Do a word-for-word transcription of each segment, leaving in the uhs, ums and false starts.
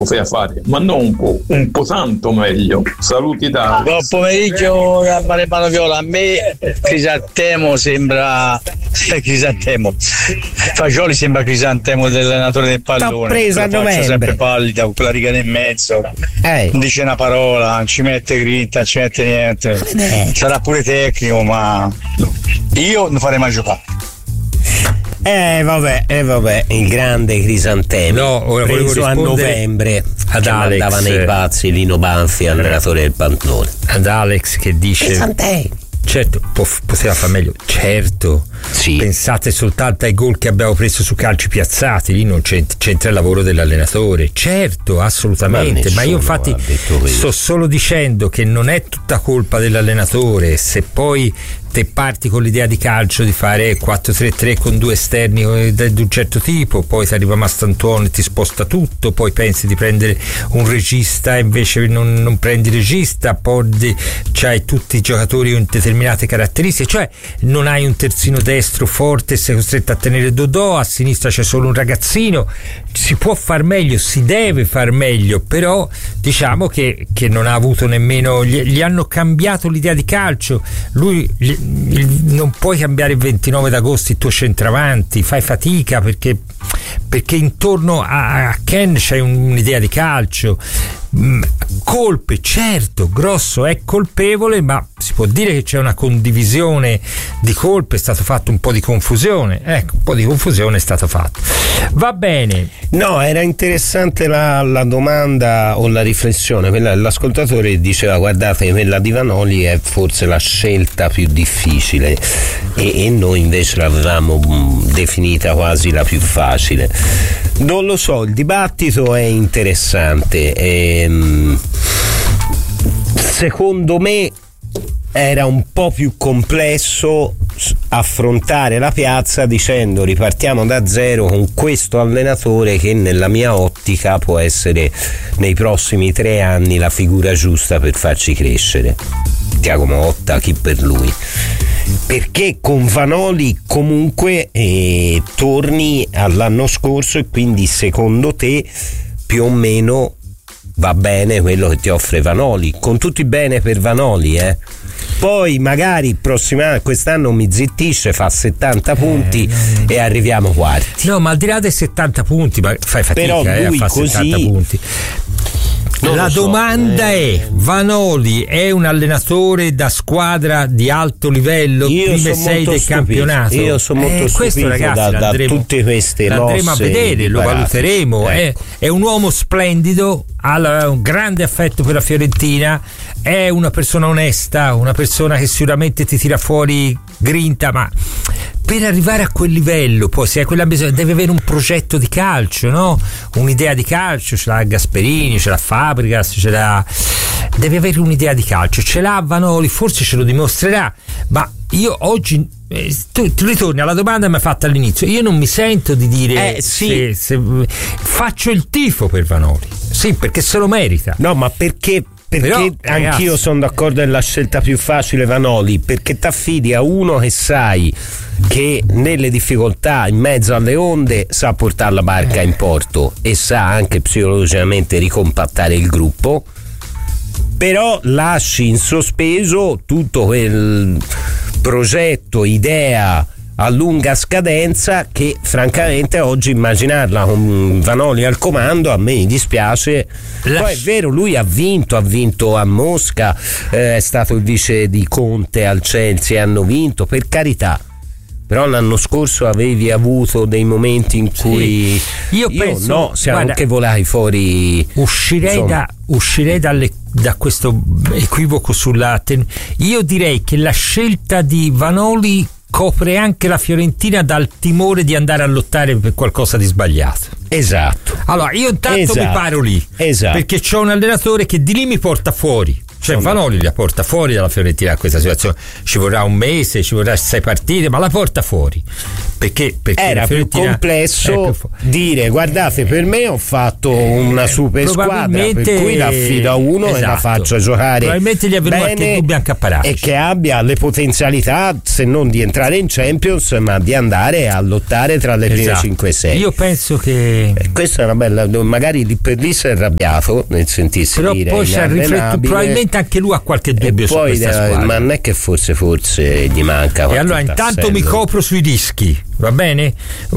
a fare, ma non un po', un po' tanto meglio. Saluti da buon pomeriggio da Malemano Viola. A me Crisantemo sembra eh, Crisantemo Fagioli sembra Crisantemo dell'allenatore del pallone. L'ho presa a novembre, sempre pallida con quella riga nel mezzo, eh. non dice una parola, non ci mette grinta, non ci mette niente, eh. Sarà pure tecnico, ma io non farei mai giocare. Eh vabbè, eh vabbè, il grande Crisantemi, no, ora preso a novembre ad Alex, andava nei pazzi Lino Banfi, allenatore del Pantone. Ad Alex che dice Crisantemi, certo, poteva far meglio, certo, sì. Pensate soltanto ai gol che abbiamo preso su calci piazzati, lì non c'entra, c'entra il lavoro dell'allenatore, certo, assolutamente, ma, ma io infatti sto solo dicendo che non è tutta colpa dell'allenatore. Se poi te parti con l'idea di calcio di fare quattro tre tre con due esterni di un certo tipo, poi ti arriva Mastantuono e ti sposta tutto, poi pensi di prendere un regista e invece non, non prendi regista, poi c'hai tutti i giocatori con determinate caratteristiche, cioè non hai un terzino destro forte, sei costretto a tenere Dodò, a sinistra c'è solo un ragazzino. Si può far meglio, si deve far meglio, però diciamo che, che non ha avuto nemmeno, gli, gli hanno cambiato l'idea di calcio. Lui gli, il, non puoi cambiare il ventinove d'agosto il tuo centravanti, fai fatica perché, perché intorno a, a Ken c'è un'idea di calcio. Colpe, certo, Grosso è colpevole, ma si può dire che c'è una condivisione di colpe, è stato fatto un po' di confusione, ecco, un po' di confusione è stato fatto. Va bene. No, era interessante la, la domanda o la riflessione, quella dell'ascoltatore diceva: guardate, quella di Vanoli è forse la scelta più difficile e, e noi invece l'avevamo mh, definita quasi la più facile. Non lo so, il dibattito è interessante e, mh, secondo me era un po' più complesso affrontare la piazza dicendo ripartiamo da zero con questo allenatore che nella mia ottica può essere nei prossimi tre anni la figura giusta per farci crescere. Tiago Motta, chi per lui? Perché con Vanoli comunque eh, torni all'anno scorso e quindi secondo te più o meno va bene quello che ti offre Vanoli, con tutti bene per Vanoli, eh? Poi magari il prossimo anno, quest'anno mi zittisce, fa settanta punti eh, e arriviamo quarti. No, ma al di là dei settanta punti, ma fai fatica però eh, a fare settanta punti. Non la so, domanda eh. è: Vanoli è un allenatore da squadra di alto livello, io prime sei del stupito. campionato? Io sono molto eh, stupito questo, ragazzi, da, da tutte queste l'andremo a vedere, lo valuteremo. Ecco. È, è un uomo splendido, ha un grande affetto per la Fiorentina, è una persona onesta, una persona che sicuramente ti tira fuori grinta, ma per arrivare a quel livello poi se hai quella bisogno, deve avere un progetto di calcio, no? Un'idea di calcio, ce l'ha Gasperini, ce l'ha Fabregas, ce l'ha, deve avere un'idea di calcio, ce l'ha Vanoli, forse ce lo dimostrerà, ma io oggi eh, tu, tu ritorni alla domanda che mi hai fatto all'inizio, io non mi sento di dire eh, sì. se, se, faccio il tifo per Vanoli, sì, perché se lo merita. No, ma perché perché però, anch'io sono d'accordo della scelta più facile Vanoli, perché t'affidi a uno che sai che nelle difficoltà, in mezzo alle onde, sa portare la barca in porto e sa anche psicologicamente ricompattare il gruppo, però lasci in sospeso tutto quel progetto, idea a lunga scadenza che francamente oggi immaginarla con Vanoli al comando a me mi dispiace. La... Poi è vero, lui ha vinto, ha vinto a Mosca, eh, è stato il vice di Conte al Chelsea e hanno vinto, per carità, però l'anno scorso avevi avuto dei momenti in cui sì. io, io penso, no, siamo guarda, anche volati fuori, uscirei da, uscirei dalle, da questo equivoco sulla ten... io direi che la scelta di Vanoli copre anche la Fiorentina dal timore di andare a lottare per qualcosa di sbagliato. Esatto. Allora io intanto esatto. mi paro lì, esatto. perché c'ho un allenatore che di lì mi porta fuori, Cioè Vanoli la porta fuori dalla Fiorentina a questa situazione. Ci vorrà un mese, ci vorrà sei partite, ma la porta fuori. Perché, perché era più complesso più fu- dire guardate, per me ho fatto una super squadra, per cui la affido a uno, esatto, e la faccio giocare probabilmente gli è venuto anche il dubbio anche a Paratici, e che abbia le potenzialità se non di entrare in Champions, ma di andare a lottare tra le prime esatto. cinque sei. Io penso che eh, questa è una bella, magari lì per lì si è arrabbiato nel sentirsi però dire poi ci ha riflettuto, probabilmente anche lui ha qualche dubbio su poi, questa squadra, ma non è che forse forse gli manca e allora intanto tassello. Mi copro sui dischi, va bene?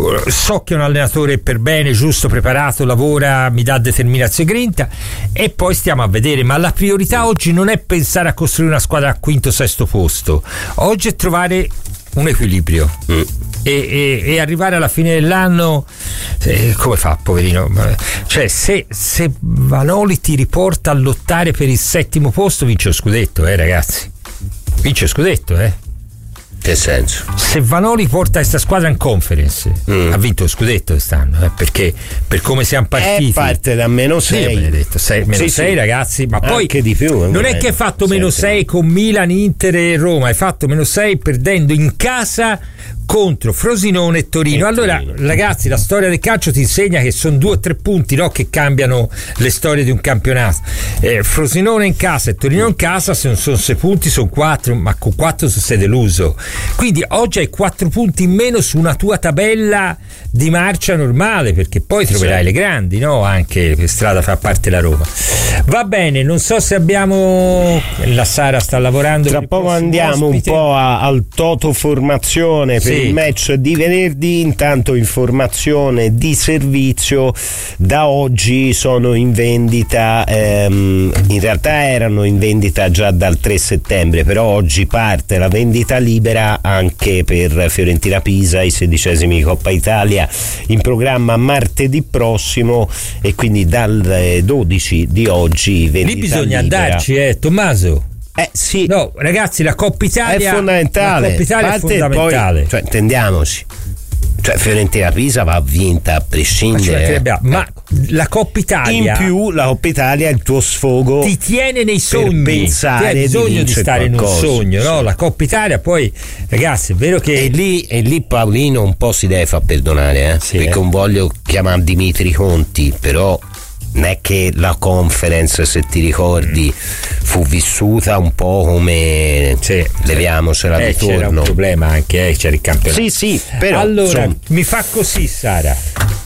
So che è un allenatore per bene, giusto, preparato, lavora, mi dà determinazione e grinta, e poi stiamo a vedere. Ma la priorità oggi non è pensare a costruire una squadra a quinto sesto posto, oggi è trovare un equilibrio. mm. E, e, e arrivare alla fine dell'anno, eh, come fa, poverino? Cioè, se, se Vanoli ti riporta a lottare per il settimo posto, vince lo scudetto, eh ragazzi, vince lo scudetto, eh. Che senso? Se Vanoli porta questa squadra in Conference, mm. ha vinto lo scudetto quest'anno, eh, perché per come siamo partiti, è parte da meno sei, sì, detto, sei meno sì, sei sì. Ragazzi, ma poi anche di più, non è che hai fatto meno sei con Milan, Inter e Roma, hai fatto meno sei perdendo in casa contro Frosinone e Torino. Allora ragazzi, la storia del calcio ti insegna che sono due o tre punti, no, che cambiano le storie di un campionato. eh, Frosinone in casa e Torino in casa, se non sono sei punti sono quattro, ma con quattro sei deluso. Quindi oggi hai quattro punti in meno su una tua tabella di marcia normale, perché poi troverai sì. le grandi, no? Anche per strada fa parte la Roma. Va bene, non so se abbiamo, la Sara sta lavorando, tra poco andiamo ospite. un po' a, al toto formazione per sì. il match di venerdì. Intanto informazione di servizio: da oggi sono in vendita, ehm, in realtà erano in vendita già dal tre settembre, però oggi parte la vendita libera anche per Fiorentina Pisa, i sedicesimi di Coppa Italia, in programma martedì prossimo, e quindi dal dodici di oggi vendita lì bisogna libera. Andarci, eh Tommaso. Eh sì, no ragazzi, la Coppa Italia è fondamentale, la Coppa Italia è fondamentale. Poi, cioè, intendiamoci, cioè Fiorentina Pisa va vinta a prescindere, ma, ma la Coppa Italia, in più la Coppa Italia è il tuo sfogo, ti tiene nei sogni, per pensare ti hai bisogno di, di stare qualcosa. in un sogno, sì. no? La Coppa Italia, poi ragazzi è vero che e lì, e lì Paolino un po' si deve far perdonare, eh? Sì, perché eh. non voglio chiamare Dimitri Conti, però non è che la Conference, se ti ricordi, fu vissuta un po' come sì, leviamocela eh, di torno. C'era un problema anche, eh, c'era il campionato. Sì, sì, però allora insomma, mi fa così, Sara.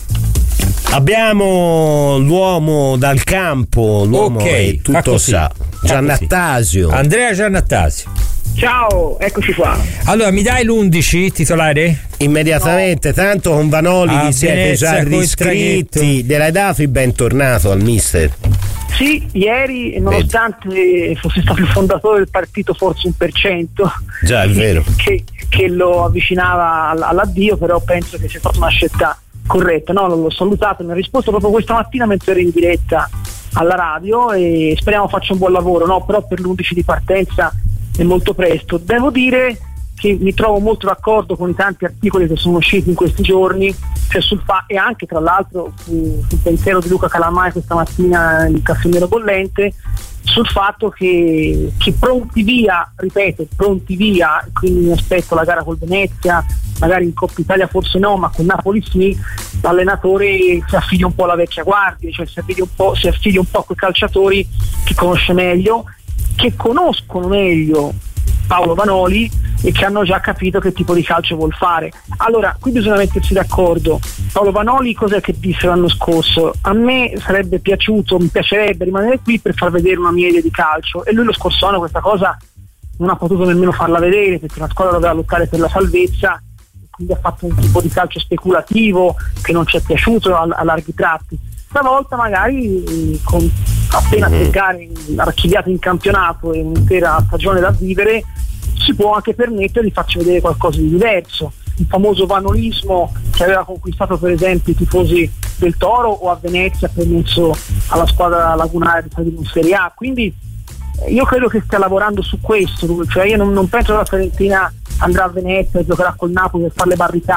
Abbiamo l'uomo dal campo, l'uomo okay, che tutto sa, Giannattasio. Andrea Giannattasio. Ciao, eccoci qua. Allora, mi dai l'undici titolare? Immediatamente, no. Tanto con Vanoli a vi siete Venezia, già riscritti, gliel'hai dato il bentornato al mister? Sì, ieri, nonostante Vedi. fosse stato il fondatore del partito, forse un per cento, già è vero, che, che lo avvicinava all'addio, però penso che sia stata una scelta corretta. No, l'ho salutato, mi ha risposto proprio questa mattina mentre ero in diretta alla radio, e speriamo faccia un buon lavoro, no? Però per l'undici di partenza è molto presto. Devo dire che mi trovo molto d'accordo con i tanti articoli che sono usciti in questi giorni, cioè sul fa- e anche tra l'altro su, sul pensiero di Luca Calamai questa mattina in Caffè Nero Bollente, sul fatto che, che pronti via, ripeto, pronti via, quindi mi aspetto la gara col Venezia, magari in Coppa Italia forse no, ma con Napoli sì, l'allenatore si affidi un po' alla vecchia guardia, cioè si affidi un po', si affidi un po' a quei calciatori che conosce meglio, che conoscono meglio Paolo Vanoli e che hanno già capito che tipo di calcio vuol fare. Allora, qui bisogna mettersi d'accordo. Paolo Vanoli cos'è che disse l'anno scorso? A me sarebbe piaciuto, mi piacerebbe rimanere qui per far vedere una mia idea di calcio, e lui lo scorso anno questa cosa non ha potuto nemmeno farla vedere, perché la squadra doveva lottare per la salvezza, quindi ha fatto un tipo di calcio speculativo che non ci è piaciuto a, a larghi tratti. Stavolta magari con appena tre gare archiviate in campionato e un'intera stagione da vivere, si può anche permettere di farci vedere qualcosa di diverso, il famoso vanolismo che aveva conquistato per esempio i tifosi del Toro o a Venezia, permesso alla squadra lagunare di salire in Serie A. Quindi io credo che stia lavorando su questo, cioè io non, non penso che la Fiorentina andrà a Venezia e giocherà col Napoli per fare le barricate.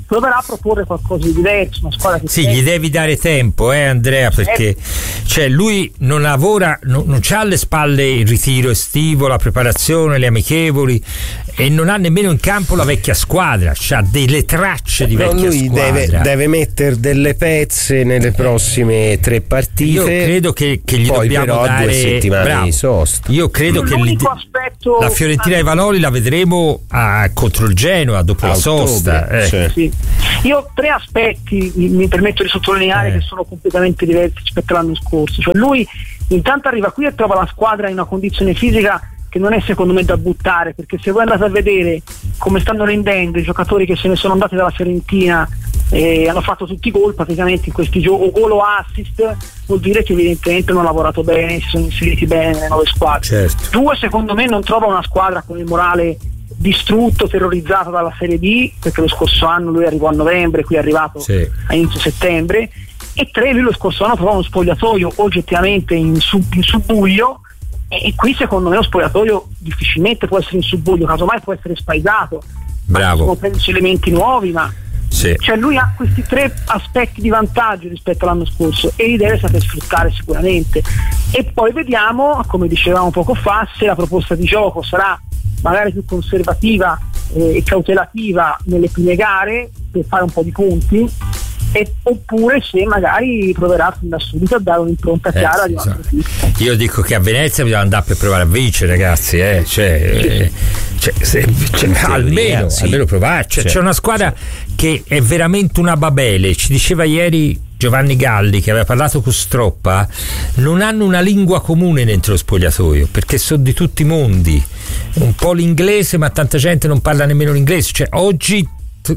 proverà a proporre qualcosa di diverso, una squadra che sì, gli devi dare tempo, eh Andrea, perché cioè lui non lavora, non, non c'ha alle spalle il ritiro estivo, la preparazione, le amichevoli, e non ha nemmeno in campo la vecchia squadra, c'ha delle tracce di vecchia lui squadra. Deve, deve mettere delle pezze nelle prossime tre partite. Io credo che, che gli poi dobbiamo però dare due settimane bravo. di sosta. Io credo che l'unico aspetto, la Fiorentina e Vanoli la vedremo a, contro il Genoa dopo a la sosta. ottobre, Eh. sì. Sì. Io ho tre aspetti, mi, mi permetto di sottolineare, Eh. che sono completamente diversi rispetto all'anno scorso. Cioè lui intanto arriva qui e trova la squadra in una condizione fisica che non è secondo me da buttare, perché se voi andate a vedere come stanno rendendo i giocatori che se ne sono andati dalla Fiorentina e hanno fatto tutti i gol praticamente in questi giochi, o gol o assist, vuol dire che evidentemente hanno lavorato bene, si sono inseriti bene nelle nuove squadre. Certo. Due, secondo me non trova una squadra con il morale distrutto, terrorizzato dalla Serie B, perché lo scorso anno lui arrivò a novembre, qui è arrivato Sì. a inizio settembre. E tre, lui lo scorso anno trovò uno spogliatoio oggettivamente in, sub, in subbuglio, e, e qui secondo me lo spogliatoio difficilmente può essere in subbuglio, casomai può essere spaesato. Bravo. Sono penso elementi nuovi, ma Sì. cioè lui ha questi tre aspetti di vantaggio rispetto all'anno scorso e li deve saper sfruttare sicuramente. E poi vediamo, come dicevamo poco fa, se la proposta di gioco sarà magari più conservativa eh, e cautelativa nelle prime gare per fare un po' di punti, e, oppure se magari proverà fin da subito a dare un'impronta chiara Eh, di un sì, altro tipo. Io dico che a Venezia bisogna andare per provare a vincere, ragazzi, eh? cioè, eh, cioè, se, cioè, teoria, almeno, sì. almeno provare. Cioè, Sì. c'è una squadra che è veramente una babele. Ci diceva ieri Giovanni Galli, che aveva parlato con Stroppa, non hanno una lingua comune dentro lo spogliatoio, perché sono di tutti i mondi, un po' l'inglese, ma tanta gente non parla nemmeno l'inglese. Cioè oggi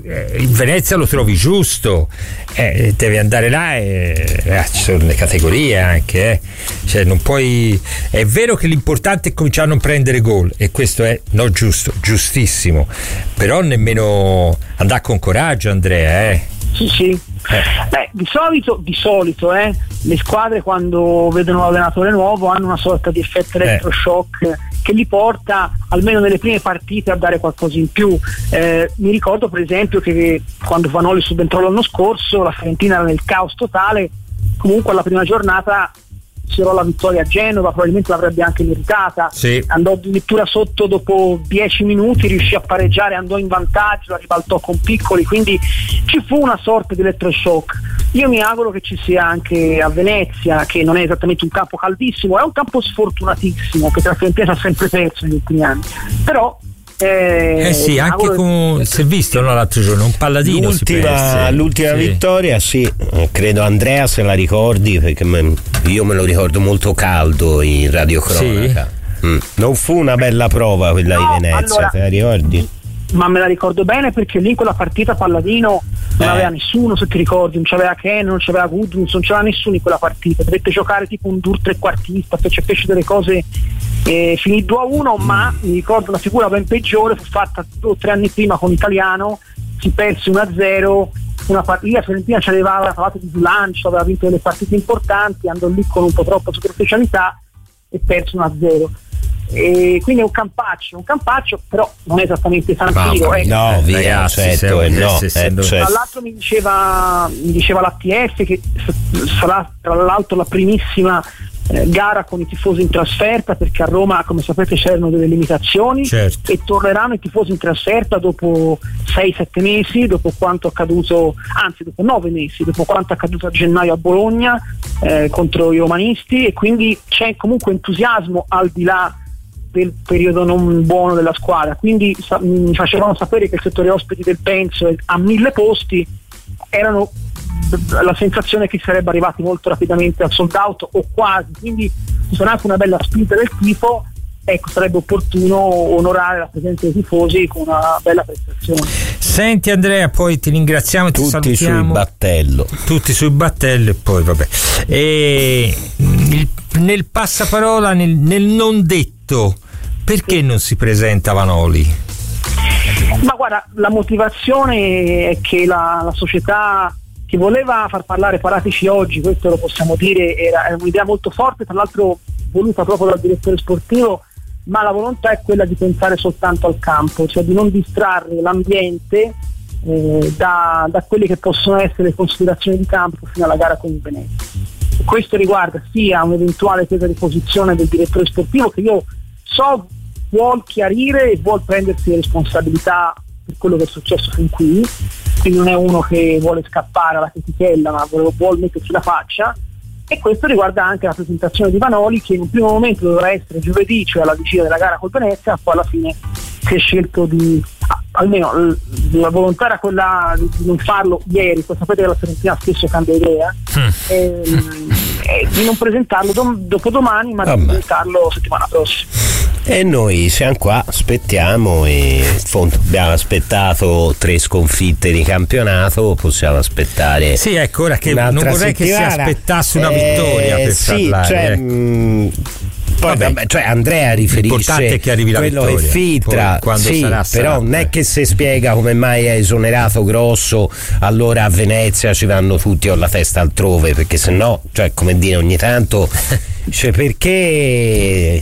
in Venezia lo trovi giusto, eh, devi andare là e eh, ci sono le categorie anche, eh. Cioè non puoi, è vero che l'importante è cominciare a non prendere gol, e questo è no giusto, giustissimo, però nemmeno andare con coraggio, Andrea, eh. Sì, sì. Eh. Beh, di solito, di solito eh, le squadre quando vedono l'allenatore nuovo hanno una sorta di effetto elettroshock eh. che li porta almeno nelle prime partite a dare qualcosa in più. Eh, mi ricordo per esempio che quando Vanoli subentrò l'anno scorso la Fiorentina era nel caos totale, comunque alla prima giornata c'era la vittoria a Genova, probabilmente l'avrebbe anche meritata, Sì. andò addirittura sotto dopo dieci minuti, riuscì a pareggiare, andò in vantaggio, la ribaltò con Piccoli, quindi ci fu una sorta di elettroshock. Io mi auguro che ci sia anche a Venezia, che non è esattamente un campo caldissimo, è un campo sfortunatissimo, perché la Fiorentina ha sempre perso negli ultimi anni, però Eh, eh sì, anche con, si è visto no, l'altro giorno un palladino l'ultima, si perse. l'ultima Sì. vittoria, sì, credo Andrea se la ricordi, perché me, io me lo ricordo molto caldo in radiocronaca. Sì. Mm. Non fu una bella prova quella No, di Venezia, allora, te la ricordi? ma me la ricordo bene perché lì in quella partita Palladino non Eh. aveva nessuno, se ti ricordi, non c'aveva Ken, non c'aveva Goodwin, non c'era nessuno in quella partita, dovette giocare tipo un dur trequartista, fece, fece delle cose, eh, finì due a uno, ma mi ricordo una figura ben peggiore fu fatta due o tre anni prima con Italiano, si perse uno a zero, una partita, la Fiorentina ci aveva parlato di slancio, aveva vinto delle partite importanti, andò lì con un po' troppa superficialità e perse uno a zero. E quindi è un campaccio, un campaccio però non è esattamente San Siro, eh. No, via, ragazzi, certo, se- eh, no, se- eh, se- certo. Tra l'altro mi diceva, mi diceva l'A T F che s- sarà tra l'altro la primissima eh, gara con i tifosi in trasferta, perché a Roma, come sapete, c'erano delle limitazioni, Certo. e torneranno i tifosi in trasferta dopo sei sette mesi, dopo quanto accaduto, anzi dopo nove mesi, dopo quanto accaduto a gennaio a Bologna eh, contro i romanisti, e quindi c'è comunque entusiasmo al di là del periodo non buono della squadra, quindi sa- mi facevano sapere che il settore ospiti del Penso a mille posti erano la sensazione che sarebbe arrivati molto rapidamente al sold out o quasi, quindi ci sarà anche una bella spinta del tifo. Ecco, sarebbe opportuno onorare la presenza dei tifosi con una bella prestazione. Senti Andrea, poi ti ringraziamo e ti Tutti salutiamo. sul battello. Tutti sul battello e poi vabbè. E il- nel passaparola, nel, nel non detto, perché non si presenta Vanoli? Ma guarda, la motivazione è che la, la società che voleva far parlare Paratici oggi, questo lo possiamo dire, era, era un'idea molto forte, tra l'altro voluta proprio dal direttore sportivo, ma la volontà è quella di pensare soltanto al campo, cioè di non distrarre l'ambiente eh, da, da quelle che possono essere le considerazioni di campo fino alla gara con il Venezia. Questo riguarda sia un'eventuale presa di posizione del direttore sportivo, che io so vuol chiarire e vuol prendersi le responsabilità per quello che è successo fin qui, quindi non è uno che vuole scappare alla critichella, ma vuole, vuole metterci la faccia. E questo riguarda anche la presentazione di Vanoli, che in un primo momento dovrà essere giovedì, cioè alla vigilia della gara col Venezia, poi alla fine si è scelto di, almeno la volontà era quella di non farlo ieri, poi sapete che la Fiorentina stesso cambia idea, mm. e, e di non presentarlo dom- dopodomani, ma di presentarlo settimana prossima. E noi siamo qua, aspettiamo, e in fondo abbiamo aspettato tre sconfitte di campionato, possiamo aspettare. Sì, ecco, ora che non vorrei settimana. Che si aspettasse una vittoria eh, per sì, parlare. Cioè, ecco. mh, poi vabbè, cioè Andrea riferisce che arrivi la quello vittoria, che filtra, quando sì, sarà, sarà, però non è che se spiega come mai è esonerato Grosso, allora a Venezia ci vanno tutti con la testa altrove, perché sennò, cioè come dire, ogni tanto cioè perché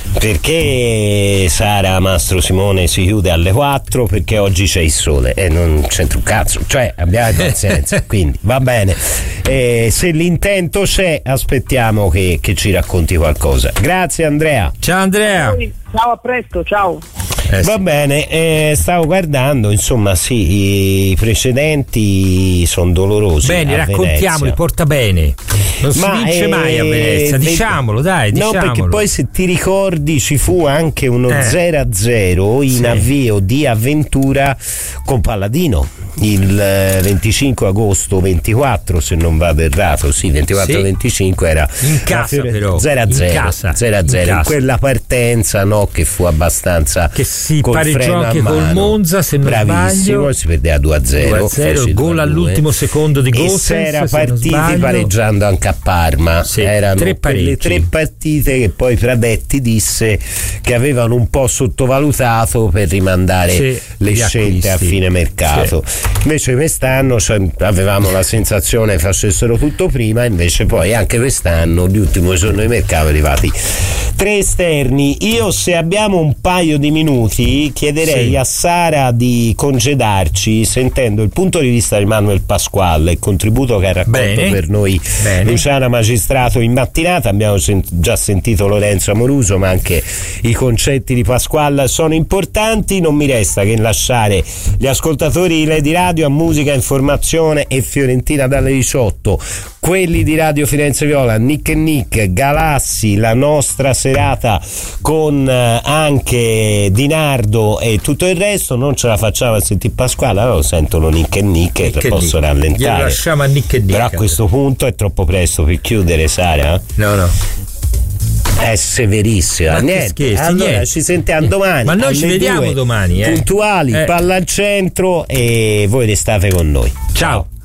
perché Sara Mastro Simone si chiude alle quattro, perché oggi c'è il sole e non c'entra un cazzo, cioè abbiamo pazienza. Quindi va bene, eh, se l'intento c'è aspettiamo che, che ci racconti qualcosa. Grazie Andrea. Ciao Andrea. Ciao, a presto, ciao. Eh, Va sì. bene, eh, stavo guardando, insomma, sì, i precedenti sono dolorosi. Bene, raccontiamoli, porta bene. Non Ma si vince eh, mai a Venezia, diciamolo, dai, diciamolo. No, perché poi se ti ricordi ci fu anche uno eh. zero a zero in sì. avvio di avventura con Palladino il venticinque agosto ventiquattro, se non vado errato, sì, ventiquattro sì. venticinque era in casa, però zero a zero, in casa, zero a zero, in, in quella partenza, no, che fu abbastanza, che si pareggiò anche col Monza, se non bravissimo, sbaglio, si perdeva due a zero, gol all'ultimo secondo di Gosens, e si era partiti pareggiando anche a Parma, sì, erano tre quelle tre partite che poi Pradetti disse che avevano un po' sottovalutato per rimandare sì, le scelte acquisti a fine mercato. Sì. Invece quest'anno, cioè, avevamo la sensazione che facessero tutto prima, invece poi anche quest'anno, l'ultimo giorno di mercato, arrivati tre esterni. Io, se abbiamo un paio di minuti, chiederei sì. a Sara di congedarci sentendo il punto di vista di Manuel Pasquale, il contributo che ha raccolto Bene. per noi Bene. Luciana Magistrato in mattinata. Abbiamo sent- già sentito Lorenzo Amoruso, ma anche i concetti di Pasquale sono importanti. Non mi resta che lasciare gli ascoltatori di Lady Radio a musica, informazione e Fiorentina dalle diciotto, quelli di Radio Firenze Viola, Nick e Nick, Galassi, la nostra serata con eh, anche Dinardo e tutto il resto. Non ce la facciamo a sentire Pasquale, allora sentono Nick e Nick e Nick posso Nick. rallentare. Glielo lasciamo a Nick e Nick. Però a questo punto è troppo presto per chiudere, Sara? No, no. È severissima. Niente. Scherzi, allora niente. ci sentiamo domani. Ma noi ci vediamo due, domani, eh. puntuali, eh. palla al centro, e voi restate con noi. Ciao.